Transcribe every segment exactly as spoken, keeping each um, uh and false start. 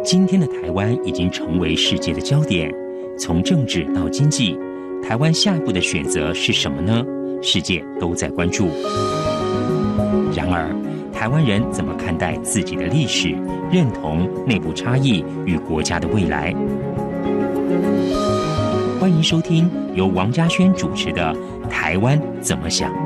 今天的台湾已经成为世界的焦点，从政治到经济，台湾下一步的选择是什么呢？世界都在关注。然而，台湾人怎么看待自己的历史、认同、内部差异与国家的未来？欢迎收听由王嘉轩主持的《台湾怎么想》。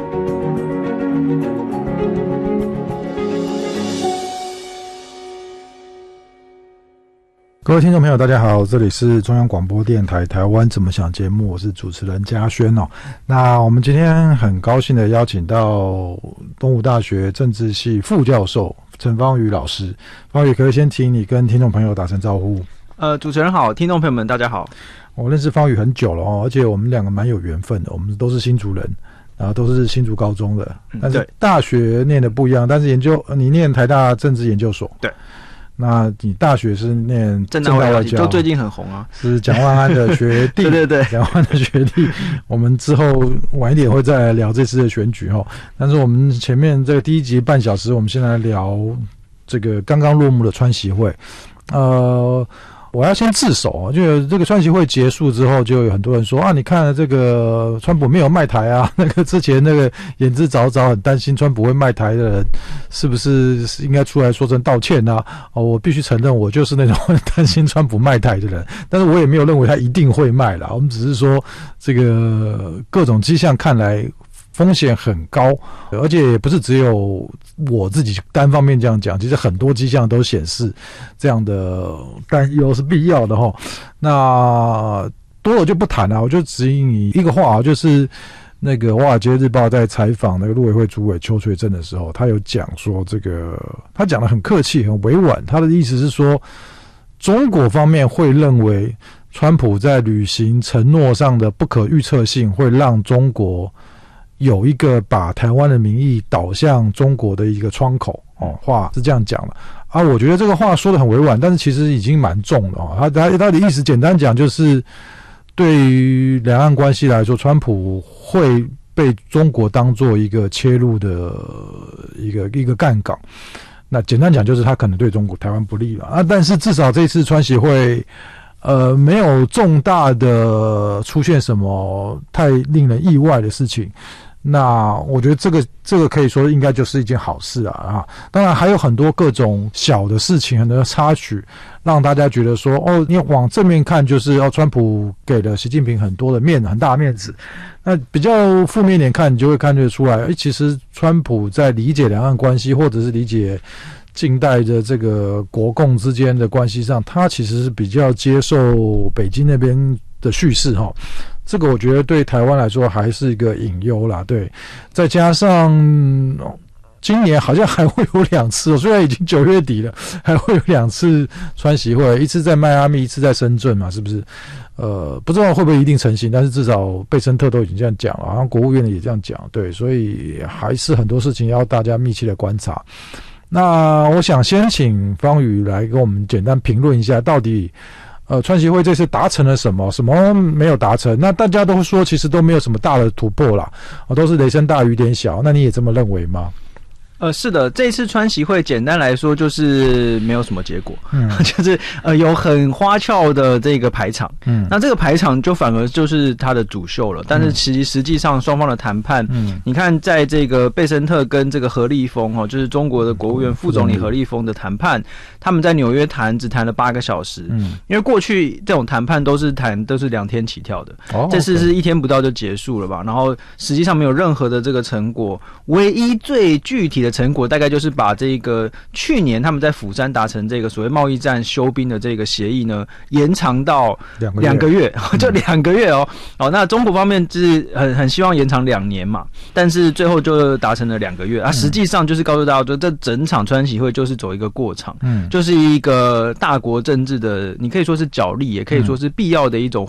各位听众朋友大家好，这里是中央广播电台台湾怎么想节目，我是主持人嘉轩哦。那我们今天很高兴的邀请到东吴大学政治系副教授陈芳瑜老师。芳瑜，可以先请你跟听众朋友打声招呼。 呃，主持人好，听众朋友们大家好。 我认识芳瑜很久了哦，而且我们两个蛮有缘分的，我们都是新竹人，然后都是新竹高中的，但是大学念的不一样，但是研究你念台大政治研究所， 对。 那你大学是念政大外交，就最近很红啊， 是蒋万安的学弟， 对对对， 蒋万安的学弟。我们之后晚一点会再来聊这次的选举哦。但是我们前面这个第一集半小时，我们先来聊这个刚刚落幕的川习会。呃，我要先自首，就这个川习会结束之后，就有很多人说啊，你看这个川普没有卖台啊，那个之前那个言之凿凿很担心川普会卖台的人，是不是应该出来说声道歉啊？哦，我必须承认，我就是那种很担心川普卖台的人，但是我也没有认为他一定会卖啦。我们只是说，这个各种迹象看来风险很高，而且也不是只有我自己单方面这样讲，其实很多迹象都显示这样的担忧是必要的齁。那多了就不谈了，我就只引你一个话，就是那个《华尔街日报》在采访那个陆委会主委邱垂正的时候，他有讲说，这个他讲得很客气很委婉，他的意思是说，中国方面会认为川普在履行承诺上的不可预测性会让中国有一个把台湾的民意导向中国的一个窗口哦，话是这样讲的啊。我觉得这个话说得很委婉，但是其实已经蛮重了哦。他他他的意思简单讲就是，对于两岸关系来说，川普会被中国当做一个切入的一个一个干港。那简单讲就是他可能对中国台湾不利了啊。但是至少这次川习会。呃，没有重大的出现什么太令人意外的事情，那我觉得这个这个可以说应该就是一件好事啊啊！当然还有很多各种小的事情，很多插曲，让大家觉得说，哦，你往正面看就是哦，川普给了习近平很多的面子，很大的面子。那比较负面一点看，你就会看得出来，哎，其实川普在理解两岸关系，或者是理解近代的这个国共之间的关系上，他其实是比较接受北京那边的叙事哈。这个我觉得对台湾来说还是一个隐忧啦。对，再加上今年好像还会有两次，虽然已经九月底了，还会有两次川习会，一次在迈阿密，一次在深圳嘛，是不是？呃，不知道会不会一定成型，但是至少贝森特都已经这样讲了，好像国务院也这样讲，对，所以还是很多事情要大家密切的观察。那我想先请芳瑜来跟我们简单评论一下，到底呃川习会这次达成了什么，什么没有达成？那大家都说其实都没有什么大的突破啦，哦，都是雷声大雨点小。那你也这么认为吗？ 呃，是的，这一次川习会简单来说就是没有什么结果， 嗯， 就是呃有很花俏的这个排场，嗯，那这个排场就反而就是它的主秀了。但是其实实际上双方的谈判，嗯，你看在这个贝森特跟这个何立峰哦，就是中国的国务院副总理何立峰的谈判，他们在纽约谈只谈了八个小时，嗯，因为过去这种谈判都是谈都是两天起跳的，哦，这次是一天不到就结束了吧？然后实际上没有任何的这个成果，唯一最具体的成果大概就是把这个去年他们在釜山达成这个所谓贸易战休兵的这个协议呢，延长到两个月，就两个月哦。哦，那中国方面就是很很希望延长两年嘛，但是最后就达成了两个月啊。实际上就是告诉大家说，这整场川习会就是走一个过场，嗯，就是一个大国政治的，你可以说是角力，也可以说是必要的一种